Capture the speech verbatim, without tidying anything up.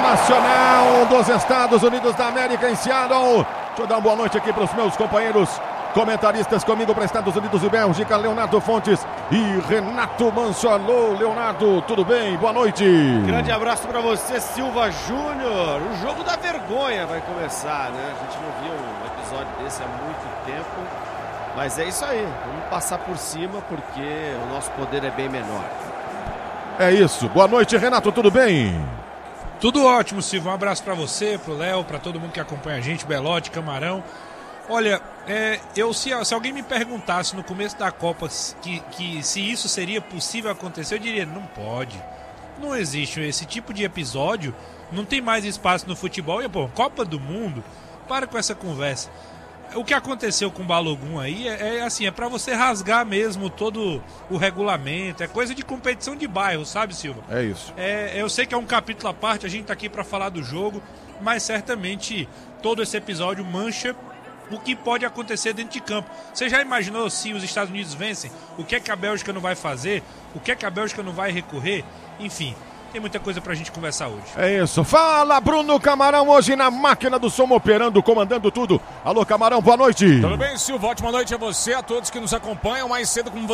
Nacional dos Estados Unidos da América em Seattle. Deixa eu dar uma boa noite aqui para os meus companheiros comentaristas comigo para Estados Unidos e Bélgica, Leonardo Fontes e Renato Manso. Alô, Leonardo, tudo bem? Boa noite. Grande abraço para você, Silva Júnior. O jogo da vergonha vai começar, né? A gente não via um episódio desse há muito tempo, mas é isso aí. Vamos passar por cima porque o nosso poder é bem menor. É isso. Boa noite, Renato, tudo bem? Tudo ótimo, Silva. Um abraço para você, pro Léo, para todo mundo que acompanha a gente, Belote, Camarão. Olha, é, eu, se, se alguém me perguntasse no começo da Copa que, que se isso seria possível acontecer, eu diria, não pode. Não existe esse tipo de episódio, não tem mais espaço no futebol. E, pô, Copa do Mundo, para com essa conversa. O que aconteceu com o Balogun aí é, é assim, é pra você rasgar mesmo todo o regulamento, é coisa de competição de bairro, sabe, Silva? É isso. É, eu sei que é um capítulo à parte, a gente tá aqui pra falar do jogo, mas certamente todo esse episódio mancha o que pode acontecer dentro de campo. Você já imaginou se os Estados Unidos vencem? O que é que a Bélgica não vai fazer? O que é que a Bélgica não vai recorrer? Enfim, tem muita coisa pra gente conversar hoje. É isso. Fala, Bruno Camarão, hoje na máquina do som, operando, comandando tudo. Alô, Camarão, boa noite. Tudo bem, Silva? Ótima noite a você, a todos que nos acompanham mais cedo com